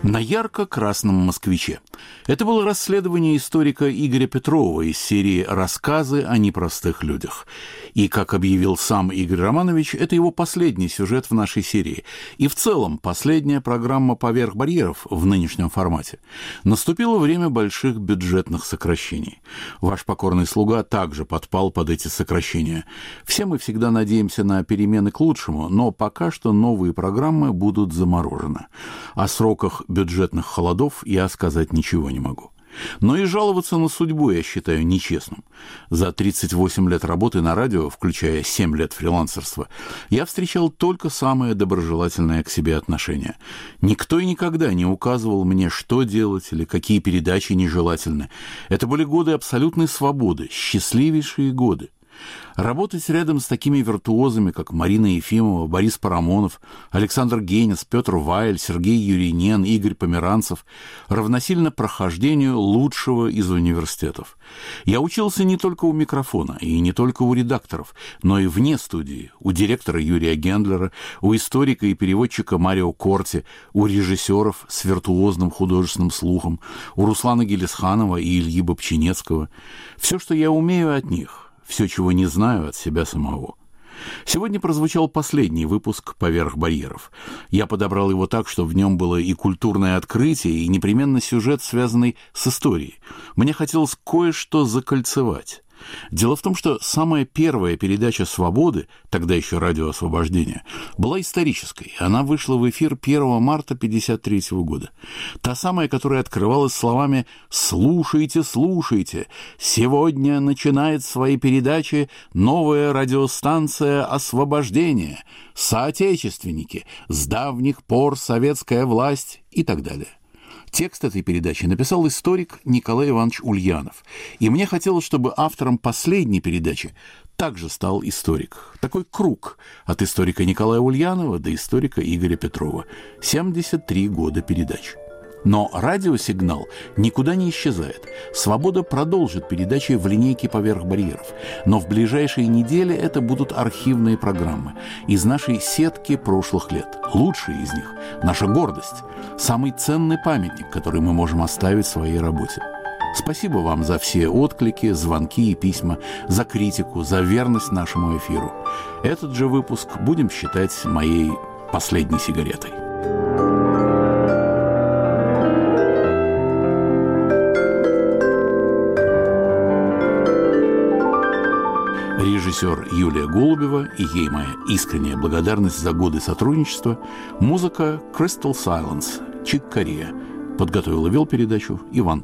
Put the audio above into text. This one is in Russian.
На ярко-красном «Москвиче». Это было расследование историка Игоря Петрова из серии «Рассказы о непростых людях». И, как объявил сам Игорь Романович, это его последний сюжет в нашей серии. И в целом последняя программа «Поверх барьеров» в нынешнем формате. Наступило время больших бюджетных сокращений. Ваш покорный слуга также подпал под эти сокращения. Все мы всегда надеемся на перемены к лучшему, но пока что новые программы будут заморожены. О сроках бюджетных холодов я сказать ничего не могу. Но и жаловаться на судьбу я считаю нечестным. За 38 лет работы на радио, включая 7 лет фрилансерства, я встречал только самое доброжелательное к себе отношение. Никто и никогда не указывал мне, что делать или какие передачи нежелательны. Это были годы абсолютной свободы, счастливейшие годы. Работать рядом с такими виртуозами, как Марина Ефимова, Борис Парамонов, Александр Генис, Петр Вайль, Сергей Юринен, Игорь Померанцев равносильно прохождению лучшего из университетов. Я учился не только у микрофона и не только у редакторов, но и вне студии, у директора Юрия Гендлера, у историка и переводчика Марио Корти, у режиссеров с виртуозным художественным слухом, у Руслана Гелисханова и Ильи Бобчинецкого. Все, что я умею от них, все, чего не знаю от себя самого. Сегодня прозвучал последний выпуск «Поверх барьеров». Я подобрал его так, что в нем было и культурное открытие, и непременно сюжет, связанный с историей. Мне хотелось кое-что закольцевать. Дело в том, что самая первая передача «Свободы», тогда еще «Радио Освобождения», была исторической. Она вышла в эфир 1 марта 1953 года. Та самая, которая открывалась словами «Слушайте, слушайте! Сегодня начинает свои передачи новая радиостанция «Освобождение», «Соотечественники», «С давних пор советская власть» и так далее. Текст этой передачи написал историк Николай Иванович Ульянов. И мне хотелось, чтобы автором последней передачи также стал историк. Такой круг от историка Николая Ульянова до историка Игоря Петрова. 73 года передач. Но радиосигнал никуда не исчезает. «Свобода» продолжит передачи в линейке «Поверх барьеров». Но в ближайшие недели это будут архивные программы из нашей сетки прошлых лет. Лучшие из них – наша гордость, самый ценный памятник, который мы можем оставить в своей работе. Спасибо вам за все отклики, звонки и письма, за критику, за верность нашему эфиру. Этот же выпуск будем считать моей последней сигаретой. Режиссер Юлия Голубева, и ей моя искренняя благодарность за годы сотрудничества. Музыка Crystal Silence, Чик Корея. Подготовил и вел передачу Иван